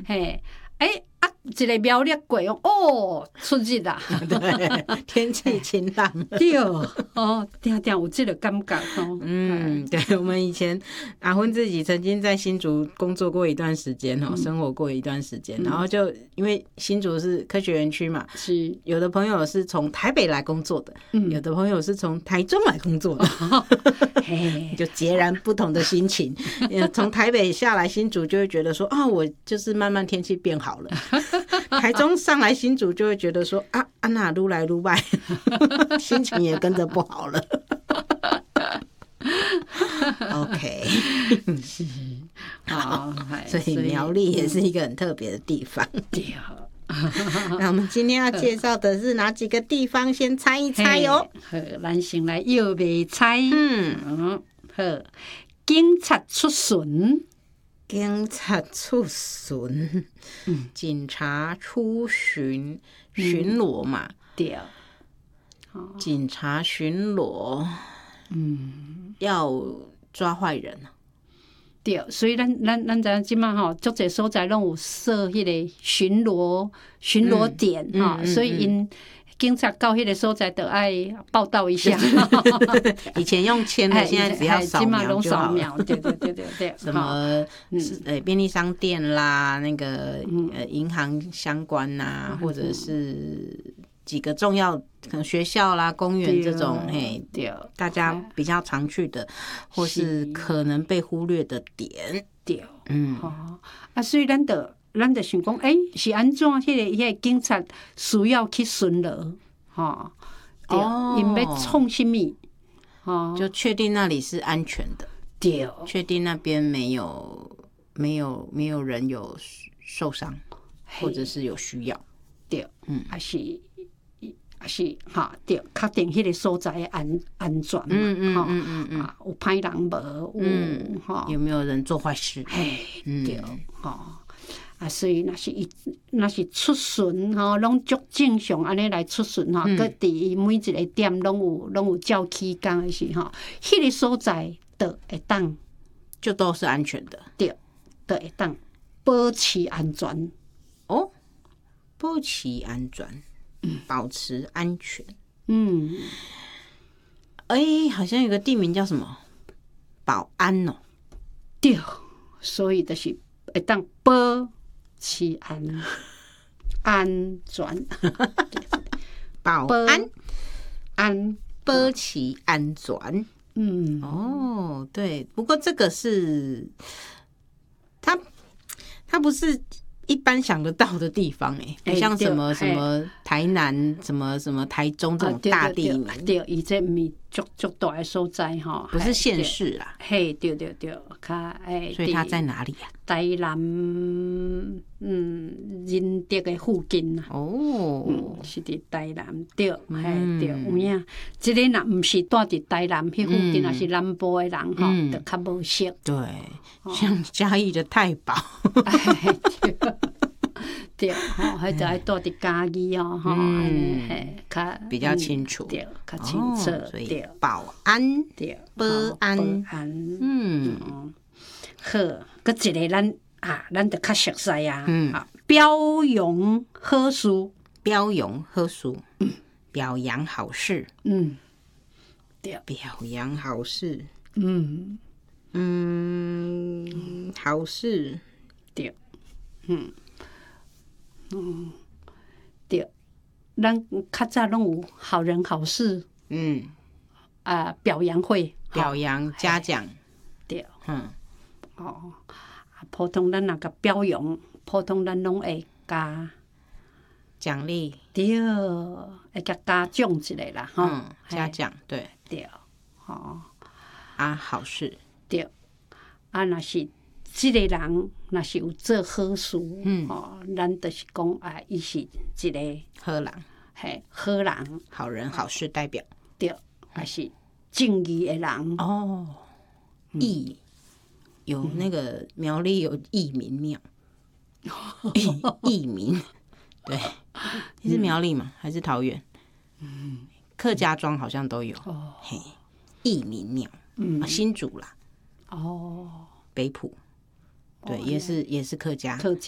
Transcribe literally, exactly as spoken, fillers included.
嗯，嘿，哎、欸、啊，一个苗栗过哦，出日啦， 对，天气晴朗， 对哦，定定有这个感觉哦。 嗯，对，我们以前阿芬自己曾经在新竹工作过一段时间哦，嗯、生活过一段时间，嗯、然后就因为新竹是科学园区嘛， 是有的朋友是从台北来工作的，嗯、有的朋友是从台中来工作的，哦、就截然不同的心情。从台北下来新竹就会觉得说啊，我就是慢慢天气变好了。台中上来新竹就会觉得说啊，安娜撸来撸外，心情也跟着不好了。OK， 是好，所以苗栗也是一个很特别的地方。 对。 那我们今天要介绍的是哪几个地方？先猜一猜哟。 好，咱先来摇麦猜。 嗯， 好，警察出巡。 警察出巡，嗯，警察出巡，巡逻嘛， 嗯、对， 哦、警察巡逻，嗯，要抓坏人。 对，所以咱咱咱知即马吼，足侪所在拢有设迄个巡逻巡逻点哈、嗯嗯嗯，所以因警察到迄个所在都爱报道一下。 以前用签的，现在只要扫描就好了。 对对对对对。 什么呃便利商店啦，那个呃银行相关呐、啊，或者是几个重要可能学校啦、公园这种，嘿，大家比较常去的，或是可能被忽略的点。 对，嗯，哦，啊，所以咱得。咱就想讲，哎、欸，是安怎？迄、那个、迄个警察需要去巡逻，哈，哦，因要创什么？哦， 就确定那里是安全的， 对， 确定那边没有没有没有人有受伤，或者是有需要， 对，嗯，还是还是哈，对，确定迄个所在的安安全嘛， 嗯嗯嗯嗯嗯， 啊，有歹人无？ 嗯，哈，有没有人做坏事？ 嘿，对，哈。啊，所以那是伊那是出巡吼，拢足正常安尼来出巡吼，各伫每一个点拢有拢有照起工的是吼，迄个所在都会当就都是安全的， 对，都会当保持安全哦，保持安全，嗯，保持安全， 嗯， 哎、欸，好像有个地名叫什么保安哦， 对，所以就是会当保。持安安全， 保安安保持安全。嗯，哦，对，不过这个是它，它不是一般想得到的地方哎、欸，不像什么什么台南、什么什么台中这种大地名。 对，伊这唔是足足大的所在哈， 不是县市啦。 嘿，对对对，较诶， 所以它在哪里啊？ 台南嗯仁德的附近呐。 哦， 嗯、是伫台南对，嘿、嗯、对，有影。即个若毋是住伫台南迄附近，也、嗯、是南部的人吼，就、嗯、较无熟。 对，像嘉义的太保。 对，吼，迄就爱住伫嘉义哦，吼， 嗯， 嘿，较比较清楚， 对，较清楚， 所以保安， 对， 保安， 保安， 嗯， 好，佮一个咱啊，咱就较熟悉啊，嗯，标扬好事， 标扬好事，嗯，表扬好事， 嗯，对， 表扬好事， 嗯嗯，好事， 对，嗯。嗯，对，咱较早拢有好人好事，嗯，啊，表扬会， 表扬嘉奖， 对，嗯，哦，普通咱那个表扬，普通咱拢会加奖励， 对，会加嘉奖之类啦，哈、 嗯，嘉奖，对， 对，哦， 啊，好事， 对，啊，那是。这个人若是有做好事，嗯，哦，咱就是讲啊，伊是一个好人， 嘿，好人， 好人好事代表， 对，还是正义的人哦。义、嗯、有那个苗栗有义民庙，义民，对，你是苗栗吗？还是桃园？嗯，客家庄好像都有。哦，嘿，义民庙，嗯，新竹啦， 哦， 北埔。对，也是也是客家， 客家。